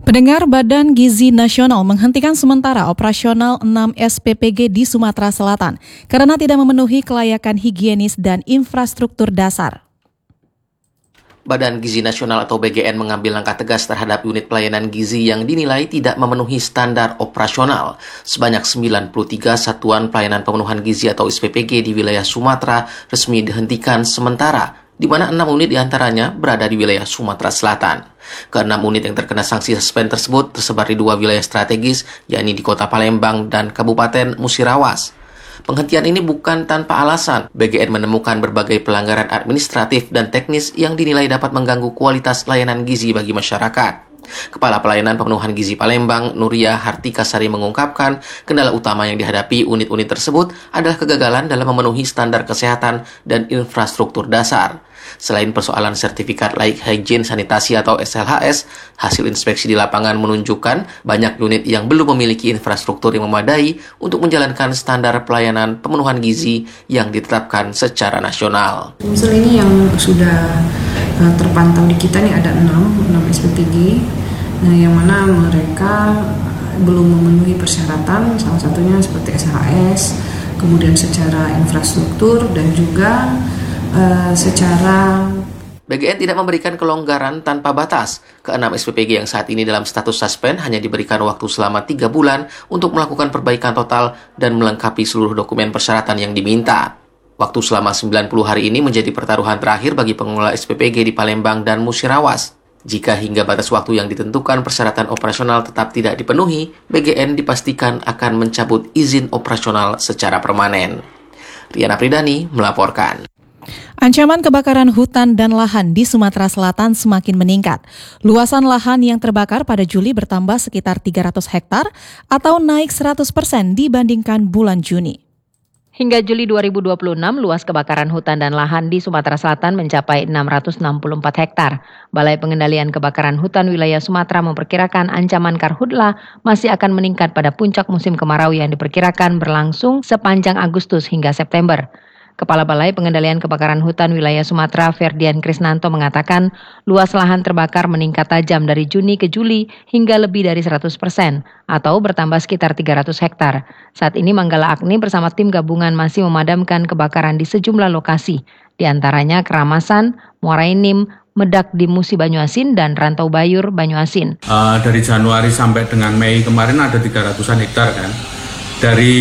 Pendengar, Badan Gizi Nasional menghentikan sementara operasional 6 SPPG di Sumatera Selatan karena tidak memenuhi kelayakan higienis dan infrastruktur dasar. Badan Gizi Nasional atau BGN mengambil langkah tegas terhadap unit pelayanan gizi yang dinilai tidak memenuhi standar operasional. Sebanyak 93 satuan pelayanan pemenuhan gizi atau SPPG di wilayah Sumatera resmi dihentikan sementara, di mana 6 unit diantaranya berada di wilayah Sumatera Selatan. Ke-6 unit yang terkena sanksi suspend tersebut tersebar di 2 wilayah strategis, yakni di Kota Palembang dan Kabupaten Musirawas. Penghentian ini bukan tanpa alasan. BGN menemukan berbagai pelanggaran administratif dan teknis yang dinilai dapat mengganggu kualitas layanan gizi bagi masyarakat. Kepala Pelayanan Pemenuhan Gizi Palembang, Nuria Hartikasari mengungkapkan, kendala utama yang dihadapi unit-unit tersebut adalah kegagalan dalam memenuhi standar kesehatan dan infrastruktur dasar. Selain persoalan sertifikat layak hygiene sanitasi atau SLHS, hasil inspeksi di lapangan menunjukkan banyak unit yang belum memiliki infrastruktur yang memadai untuk menjalankan standar pelayanan pemenuhan gizi yang ditetapkan secara nasional. Misal ini yang sudah terpantau di kita nih ada 6 SPPG, yang mana mereka belum memenuhi persyaratan, salah satunya seperti SHS, kemudian secara infrastruktur dan juga secara BGN tidak memberikan kelonggaran tanpa batas. Ke-6 SPPG yang saat ini dalam status suspend hanya diberikan waktu selama 3 bulan untuk melakukan perbaikan total dan melengkapi seluruh dokumen persyaratan yang diminta. Waktu selama 90 hari ini menjadi pertaruhan terakhir bagi pengelola SPPG di Palembang dan Musirawas. Jika hingga batas waktu yang ditentukan persyaratan operasional tetap tidak dipenuhi, BGN dipastikan akan mencabut izin operasional secara permanen. Riana Pridani melaporkan. Ancaman kebakaran hutan dan lahan di Sumatera Selatan semakin meningkat. Luasan lahan yang terbakar pada Juli bertambah sekitar 300 hektar atau naik 100% dibandingkan bulan Juni. Hingga Juli 2026, luas kebakaran hutan dan lahan di Sumatera Selatan mencapai 664 hektar. Balai Pengendalian Kebakaran Hutan Wilayah Sumatera memperkirakan ancaman karhutla masih akan meningkat pada puncak musim kemarau yang diperkirakan berlangsung sepanjang Agustus hingga September. Kepala Balai Pengendalian Kebakaran Hutan Wilayah Sumatera, Ferdian Krisnanto, mengatakan luas lahan terbakar meningkat tajam dari Juni ke Juli hingga lebih dari 100% atau bertambah sekitar 300 hektar. Saat ini Manggala Agni bersama tim gabungan masih memadamkan kebakaran di sejumlah lokasi, di antaranya Keramasan, Muara Enim, Medak di Musi Banyuasin, dan Rantau Bayur Banyuasin. Dari Januari sampai dengan Mei kemarin ada 300-an hektar kan. Dari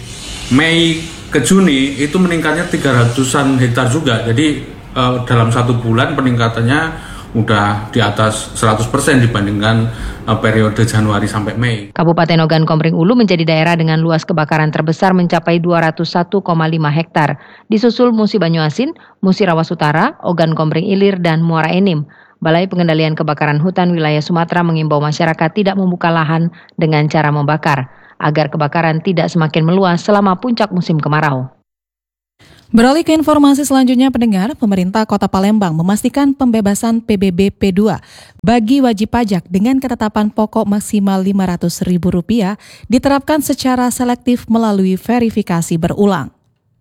Mei ke Juni itu meningkatnya 300-an hektar juga. Jadi dalam 1 bulan peningkatannya udah di atas 100% dibandingkan periode Januari sampai Mei. Kabupaten Ogan Komering Ulu menjadi daerah dengan luas kebakaran terbesar mencapai 201,5 hektar. Disusul Musi Banyuasin, Musirawas Utara, Ogan Komering Ilir, dan Muara Enim. Balai Pengendalian Kebakaran Hutan Wilayah Sumatera mengimbau masyarakat tidak membuka lahan dengan cara membakar, agar kebakaran tidak semakin meluas selama puncak musim kemarau. Beralih ke informasi selanjutnya, pendengar, pemerintah Kota Palembang memastikan pembebasan PBB P2 bagi wajib pajak dengan ketetapan pokok maksimal Rp500.000 diterapkan secara selektif melalui verifikasi berulang.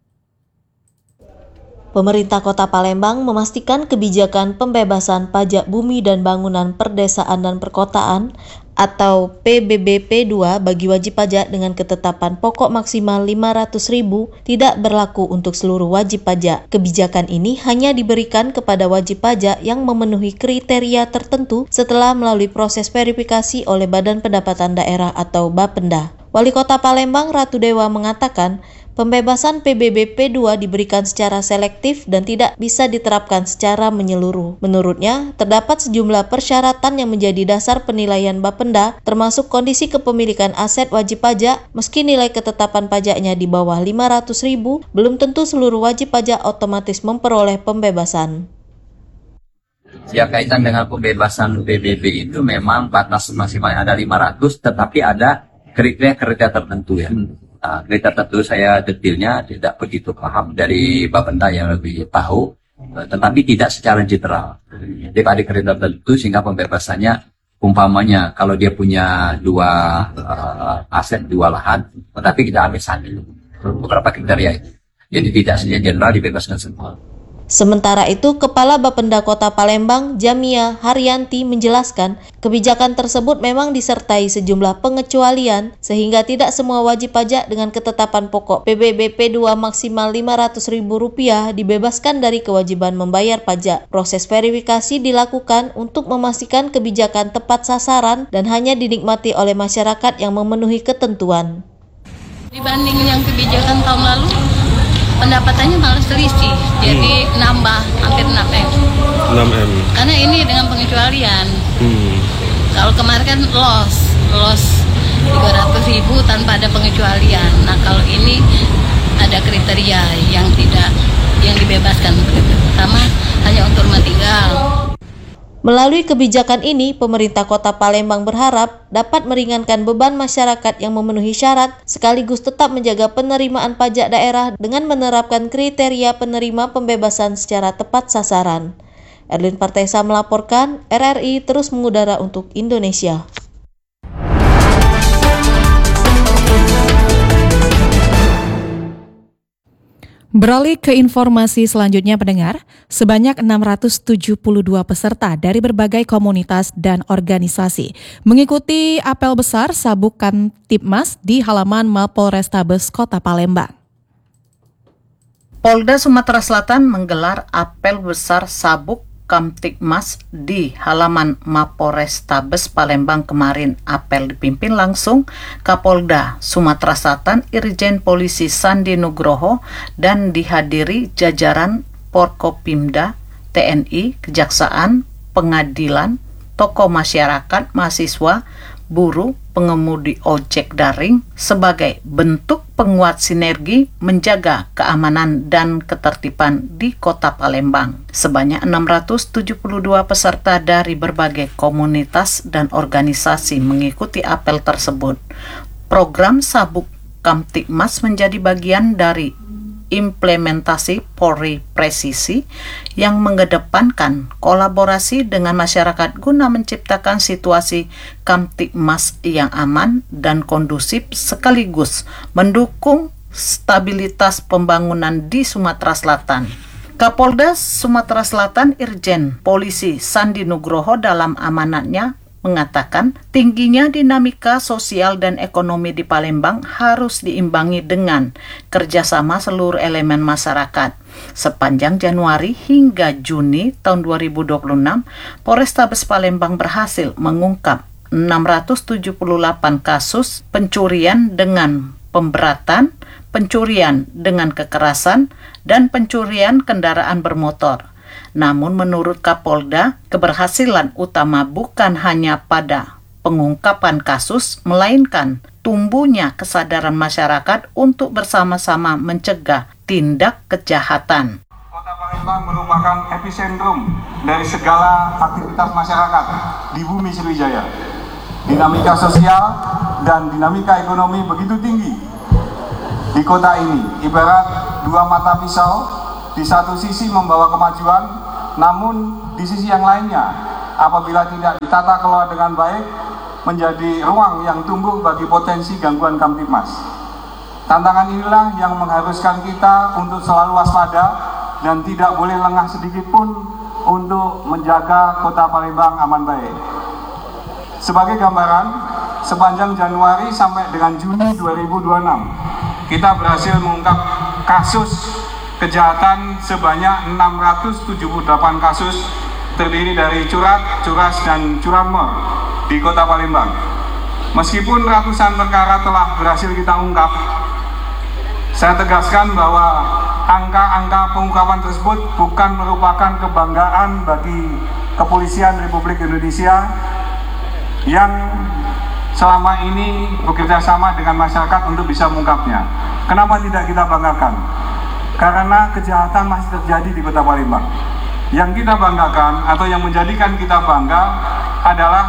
Pemerintah Kota Palembang memastikan kebijakan pembebasan pajak bumi dan bangunan perdesaan dan perkotaan atau PBB P2 bagi wajib pajak dengan ketetapan pokok maksimal Rp500.000 tidak berlaku untuk seluruh wajib pajak. Kebijakan ini hanya diberikan kepada wajib pajak yang memenuhi kriteria tertentu setelah melalui proses verifikasi oleh Badan Pendapatan Daerah atau Bapenda. Wali Kota Palembang Ratu Dewa mengatakan, pembebasan PBB P2 diberikan secara selektif dan tidak bisa diterapkan secara menyeluruh. Menurutnya, terdapat sejumlah persyaratan yang menjadi dasar penilaian Bapenda, termasuk kondisi kepemilikan aset wajib pajak. Meski nilai ketetapan pajaknya di bawah Rp500.000, belum tentu seluruh wajib pajak otomatis memperoleh pembebasan. Ya, kaitan dengan pembebasan PBB itu memang batas maksimal ada 500, tetapi ada kriteria tertentu ya. Kriteria tertentu saya detailnya tidak begitu paham, dari Bapenda yang lebih tahu, tetapi tidak secara general. Jadi ada kriteria tertentu sehingga pembebasannya, umpamanya kalau dia punya 2 aset, 2 lahan, tetapi kita ambil 1, beberapa kriteria itu. Jadi tidak secara general dibebaskan semua. Sementara itu, Kepala Bapenda Kota Palembang, Jamia Haryanti, menjelaskan kebijakan tersebut memang disertai sejumlah pengecualian sehingga tidak semua wajib pajak dengan ketetapan pokok PBB P2 maksimal Rp500.000 dibebaskan dari kewajiban membayar pajak. Proses verifikasi dilakukan untuk memastikan kebijakan tepat sasaran dan hanya dinikmati oleh masyarakat yang memenuhi ketentuan. Dibanding yang kebijakan tahun lalu, pendapatannya malah selisih, jadi nambah hampir 6M. Karena ini dengan pengecualian. Kalau kemarin kan loss 300.000 tanpa ada pengecualian. Nah kalau ini ada kriteria yang dibebaskan, pertama hanya untuk rumah tinggal. Melalui kebijakan ini, pemerintah Kota Palembang berharap dapat meringankan beban masyarakat yang memenuhi syarat, sekaligus tetap menjaga penerimaan pajak daerah dengan menerapkan kriteria penerima pembebasan secara tepat sasaran. Erlin Partesa melaporkan, RRI terus mengudara untuk Indonesia. Beralih ke informasi selanjutnya pendengar, sebanyak 672 peserta dari berbagai komunitas dan organisasi mengikuti apel besar Sabuk Kamtibmas di halaman Mapolrestabes Kota Palembang. Polda Sumatera Selatan menggelar apel besar Sabuk Kamtibmas di halaman Mapolrestabes Palembang kemarin. Apel dipimpin langsung Kapolda Sumatera Selatan Irjen Polisi Sandi Nugroho dan dihadiri jajaran Porkopimda, TNI, Kejaksaan, Pengadilan, tokoh masyarakat, mahasiswa, buruh, pengemudi ojek daring sebagai bentuk penguat sinergi menjaga keamanan dan ketertiban di Kota Palembang. Sebanyak 672 peserta dari berbagai komunitas dan organisasi mengikuti apel tersebut. Program Sabuk Kamtibmas menjadi bagian dari implementasi Polri Presisi yang mengedepankan kolaborasi dengan masyarakat guna menciptakan situasi Kamtibmas yang aman dan kondusif sekaligus mendukung stabilitas pembangunan di Sumatera Selatan. Kapolda Sumatera Selatan Irjen Polisi Sandi Nugroho dalam amanatnya mengatakan tingginya dinamika sosial dan ekonomi di Palembang harus diimbangi dengan kerjasama seluruh elemen masyarakat. Sepanjang Januari hingga Juni tahun 2026, Polrestabes Palembang berhasil mengungkap 678 kasus pencurian dengan pemberatan, pencurian dengan kekerasan, dan pencurian kendaraan bermotor. Namun menurut Kapolda, keberhasilan utama bukan hanya pada pengungkapan kasus, melainkan tumbuhnya kesadaran masyarakat untuk bersama-sama mencegah tindak kejahatan. Kota Palembang merupakan epicentrum dari segala aktivitas masyarakat di bumi Sriwijaya. Dinamika sosial dan dinamika ekonomi begitu tinggi di kota ini, ibarat dua mata pisau, di satu sisi membawa kemajuan, namun di sisi yang lainnya, apabila tidak ditata kelola dengan baik, menjadi ruang yang tumbuh bagi potensi gangguan Kamtibmas. Tantangan inilah yang mengharuskan kita untuk selalu waspada dan tidak boleh lengah sedikit pun untuk menjaga Kota Palembang aman baik. Sebagai gambaran, sepanjang Januari sampai dengan Juni 2026, kita berhasil mengungkap kasus kejahatan sebanyak 678 kasus terdiri dari curat, curas, dan curanmor di Kota Palembang. Meskipun ratusan perkara telah berhasil kita ungkap, saya tegaskan bahwa angka-angka pengungkapan tersebut bukan merupakan kebanggaan bagi Kepolisian Republik Indonesia yang selama ini bekerja sama dengan masyarakat untuk bisa mengungkapnya. Kenapa tidak kita banggakan? Karena kejahatan masih terjadi di Kota Palembang. Yang kita banggakan atau yang menjadikan kita bangga adalah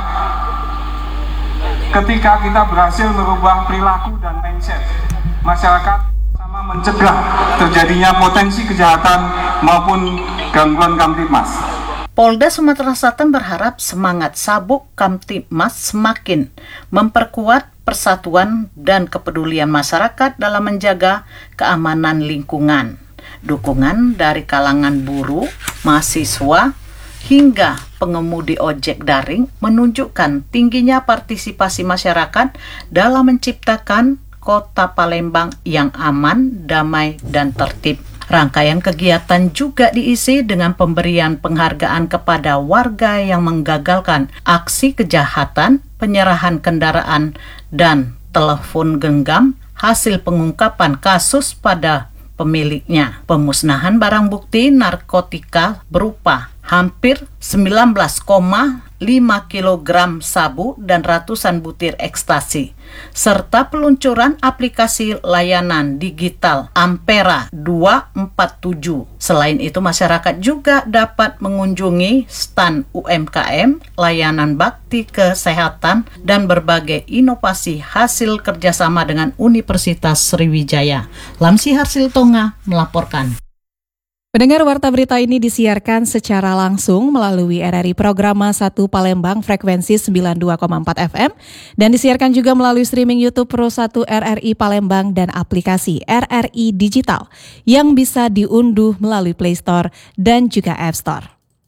ketika kita berhasil merubah perilaku dan mindset masyarakat sama mencegah terjadinya potensi kejahatan maupun gangguan Kamtibmas. Polda Sumatera Selatan berharap semangat Sabuk Kamtibmas semakin memperkuat persatuan dan kepedulian masyarakat dalam menjaga keamanan lingkungan. Dukungan dari kalangan buruh, mahasiswa, hingga pengemudi ojek daring menunjukkan tingginya partisipasi masyarakat dalam menciptakan Kota Palembang yang aman, damai, dan tertib. Rangkaian kegiatan juga diisi dengan pemberian penghargaan kepada warga yang menggagalkan aksi kejahatan, penyerahan kendaraan, dan telepon genggam hasil pengungkapan kasus pada pemiliknya. Pemusnahan barang bukti narkotika berupa hampir 19,5 kg sabu dan ratusan butir ekstasi, serta peluncuran aplikasi layanan digital Ampera 247. Selain itu, masyarakat juga dapat mengunjungi stan UMKM, layanan bakti kesehatan, dan berbagai inovasi hasil kerjasama dengan Universitas Sriwijaya. Lamsi Harsil Tonga melaporkan. Pendengar, warta berita ini disiarkan secara langsung melalui RRI Programa 1 Palembang frekuensi 92,4 FM dan disiarkan juga melalui streaming YouTube Pro 1 RRI Palembang dan aplikasi RRI Digital yang bisa diunduh melalui Play Store dan juga App Store.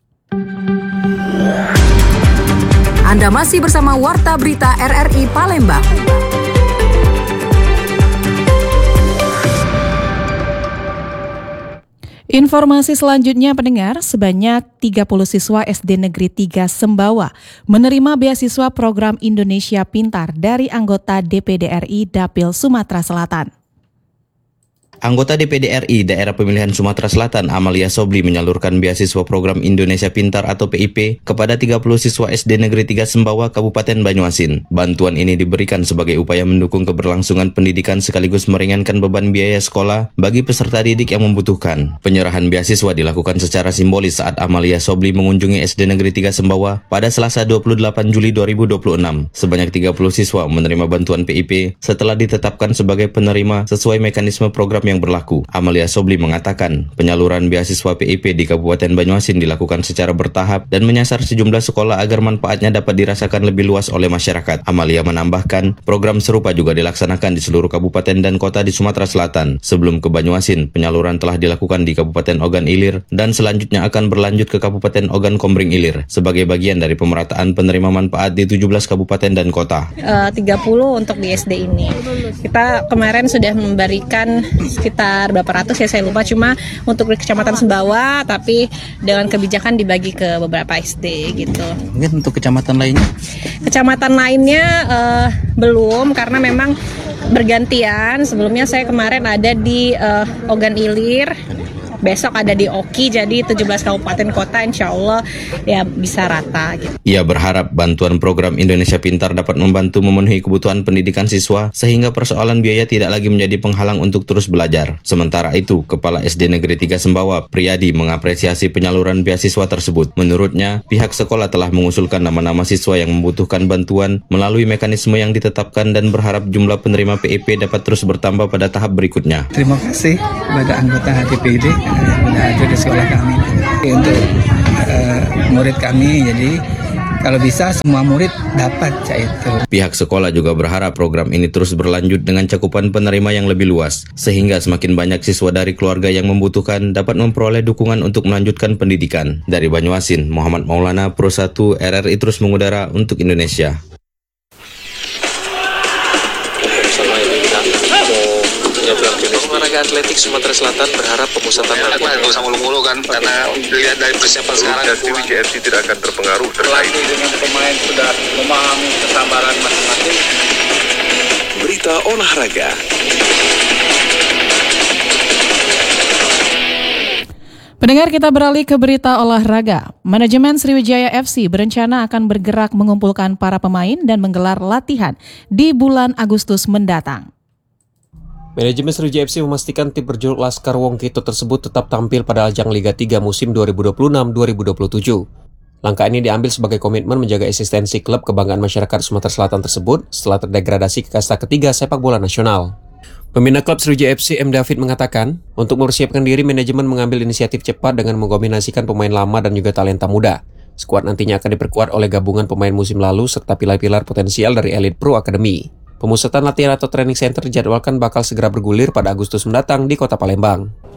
Anda masih bersama Warta Berita RRI Palembang. Informasi selanjutnya, pendengar, sebanyak 30 siswa SD Negeri 3 Sembawa menerima beasiswa program Indonesia Pintar dari anggota DPD RI Dapil Sumatera Selatan. Anggota DPD RI Daerah Pemilihan Sumatera Selatan Amalia Sobli menyalurkan beasiswa program Indonesia Pintar atau PIP kepada 30 siswa SD Negeri 3 Sembawa Kabupaten Banyuasin. Bantuan ini diberikan sebagai upaya mendukung keberlangsungan pendidikan sekaligus meringankan beban biaya sekolah bagi peserta didik yang membutuhkan. Penyerahan beasiswa dilakukan secara simbolis saat Amalia Sobli mengunjungi SD Negeri 3 Sembawa pada Selasa 28 Juli 2026. Sebanyak 30 siswa menerima bantuan PIP setelah ditetapkan sebagai penerima sesuai mekanisme program yang berlaku. Amalia Sobli mengatakan penyaluran beasiswa PIP di Kabupaten Banyuasin dilakukan secara bertahap dan menyasar sejumlah sekolah agar manfaatnya dapat dirasakan lebih luas oleh masyarakat. Amalia menambahkan program serupa juga dilaksanakan di seluruh kabupaten dan kota di Sumatera Selatan. Sebelum ke Banyuasin, penyaluran telah dilakukan di Kabupaten Ogan Ilir dan selanjutnya akan berlanjut ke Kabupaten Ogan Kombring Ilir sebagai bagian dari pemerataan penerima manfaat di 17 kabupaten dan kota. 30 untuk di SD ini. Kita kemarin sudah memberikan sekitar berapa ratus ya saya lupa, cuma untuk di Kecamatan Sembawa, tapi dengan kebijakan dibagi ke beberapa SD gitu. Mungkin untuk kecamatan lainnya? Kecamatan lainnya belum, karena memang bergantian. Sebelumnya saya kemarin ada di Ogan Ilir, besok ada di Oki, jadi 17 kabupaten kota insya Allah ya bisa rata gitu. Ia berharap bantuan program Indonesia Pintar dapat membantu memenuhi kebutuhan pendidikan siswa sehingga persoalan biaya tidak lagi menjadi penghalang untuk terus belajar. Sementara itu, Kepala SD Negeri 3 Sembawa, Priyadi, mengapresiasi penyaluran beasiswa tersebut. Menurutnya, pihak sekolah telah mengusulkan nama-nama siswa yang membutuhkan bantuan melalui mekanisme yang ditetapkan dan berharap jumlah penerima PIP dapat terus bertambah pada tahap berikutnya. Terima kasih kepada anggota DPD yang ada di sekolah kami untuk murid kami, jadi kalau bisa semua murid dapat itu. Pihak sekolah juga berharap program ini terus berlanjut dengan cakupan penerima yang lebih luas, sehingga semakin banyak siswa dari keluarga yang membutuhkan dapat memperoleh dukungan untuk melanjutkan pendidikan. Dari Banyuasin, Muhammad Maulana, Pro 1 RRI terus mengudara untuk Indonesia. Olahraga atletik Sumatera Selatan berharap pemusatan latihan nggak usah mulu-mulu kan, karena dilihat dari persiapan sekarang WJFC tidak akan terpengaruh terkait dengan pemain sudah memahami kesabaran masing-masing. Berita olahraga. Pendengar, kita beralih ke berita olahraga. Manajemen Sriwijaya FC berencana akan bergerak mengumpulkan para pemain dan menggelar latihan di bulan Agustus mendatang. Manajemen Sriwijaya FC memastikan tim berjuluk Laskar Wong Kito tersebut tetap tampil pada ajang Liga 3 musim 2026-2027. Langkah ini diambil sebagai komitmen menjaga eksistensi klub kebanggaan masyarakat Sumatera Selatan tersebut setelah terdegradasi ke kasta ketiga sepak bola nasional. Pembina klub Sriwijaya FC M. David mengatakan, untuk mempersiapkan diri, manajemen mengambil inisiatif cepat dengan mengkombinasikan pemain lama dan juga talenta muda. Skuad nantinya akan diperkuat oleh gabungan pemain musim lalu serta pilar-pilar potensial dari Elite Pro Academy. Pemusatan latihan atau training center dijadwalkan bakal segera bergulir pada Agustus mendatang di Kota Palembang.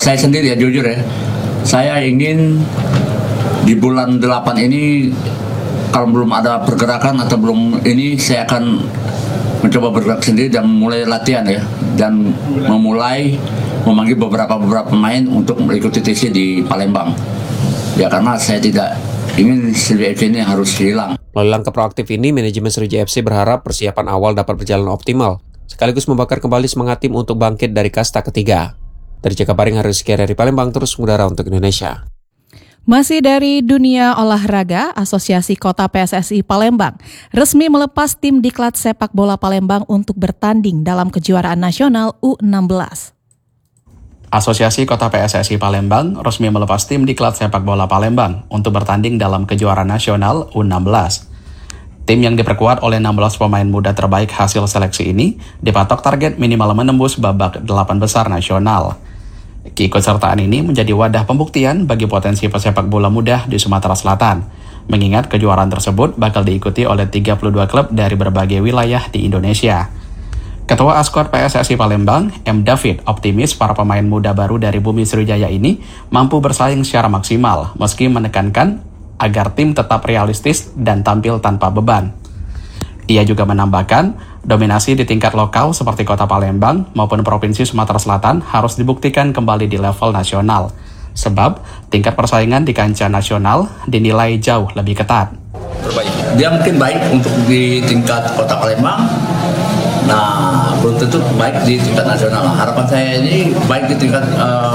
Saya sendiri ya, jujur ya, saya ingin di bulan 8 ini kalau belum ada pergerakan atau belum ini, saya akan mencoba bergerak sendiri dan mulai latihan ya, dan memulai memanggil beberapa pemain untuk mengikuti TC di Palembang. Ya karena saya tidak ingin Sriwijaya FC ini harus hilang. Melalui langkah proaktif ini, manajemen Sriwijaya FC berharap persiapan awal dapat berjalan optimal, sekaligus membakar kembali semangat tim untuk bangkit dari kasta ketiga. Dari Jakabaring, Haris Kiara dari Palembang, terus mengudara untuk Indonesia. Masih dari dunia olahraga, Asosiasi Kota PSSI Palembang resmi melepas tim Diklat Sepak Bola Palembang untuk bertanding dalam kejuaraan nasional U16. Asosiasi Kota PSSI Palembang resmi melepas tim Diklat Sepak Bola Palembang untuk bertanding dalam kejuaraan nasional U16. Tim yang diperkuat oleh 16 pemain muda terbaik hasil seleksi ini dipatok target minimal menembus babak 8 besar nasional. Keikutsertaan ini menjadi wadah pembuktian bagi potensi pesepak bola muda di Sumatera Selatan, mengingat kejuaraan tersebut bakal diikuti oleh 32 klub dari berbagai wilayah di Indonesia. Ketua Askor PSSI Palembang, M. David, optimis para pemain muda baru dari Bumi Sriwijaya ini mampu bersaing secara maksimal, meski menekankan agar tim tetap realistis dan tampil tanpa beban. Ia juga menambahkan, dominasi di tingkat lokal seperti Kota Palembang maupun Provinsi Sumatera Selatan harus dibuktikan kembali di level nasional, sebab tingkat persaingan di kancah nasional dinilai jauh lebih ketat. Dia mungkin baik untuk di tingkat Kota Palembang, nah belum tentu baik di tingkat nasional. Harapan saya ini baik di tingkat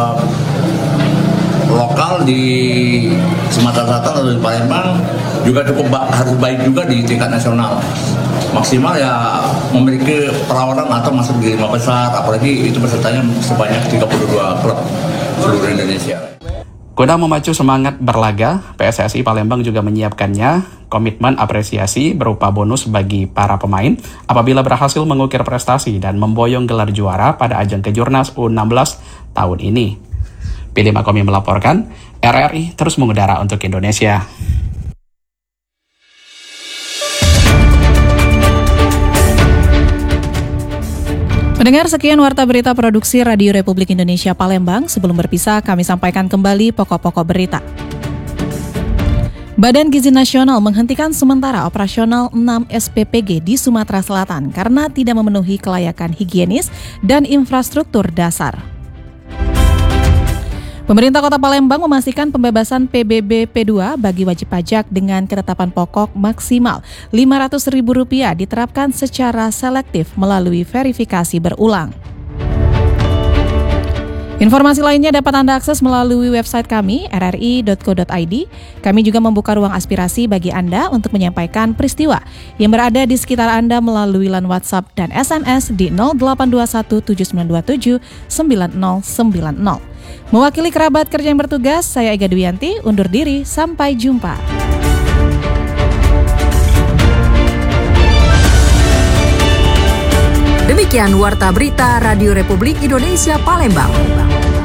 lokal di Sumatera Selatan atau di Palembang juga cukup harus baik juga di tingkat nasional. Maksimal ya memiliki perlawanan atau masuk di 5 besar, apalagi itu pesertanya sebanyak 32 klub seluruh Indonesia. Guna memacu semangat berlaga, PSSI Palembang juga menyiapkannya komitmen apresiasi berupa bonus bagi para pemain apabila berhasil mengukir prestasi dan memboyong gelar juara pada ajang Kejurnas U16 tahun ini. Pilih Makomi melaporkan, RRI terus mengudara untuk Indonesia. Pendengar, sekian Warta Berita Produksi Radio Republik Indonesia Palembang. Sebelum berpisah, kami sampaikan kembali pokok-pokok berita. Badan Gizi Nasional menghentikan sementara operasional 6 SPPG di Sumatera Selatan karena tidak memenuhi kelayakan higienis dan infrastruktur dasar. Pemerintah Kota Palembang memastikan pembebasan PBB P2 bagi wajib pajak dengan ketetapan pokok maksimal Rp500.000 diterapkan secara selektif melalui verifikasi berulang. Informasi lainnya dapat Anda akses melalui website kami, rri.co.id. Kami juga membuka ruang aspirasi bagi Anda untuk menyampaikan peristiwa yang berada di sekitar Anda melalui line WhatsApp dan SMS di 0821 7927 9090. Mewakili kerabat kerja yang bertugas, saya Ega Dwianti, undur diri, sampai jumpa. Demikian Warta Berita Radio Republik Indonesia Palembang.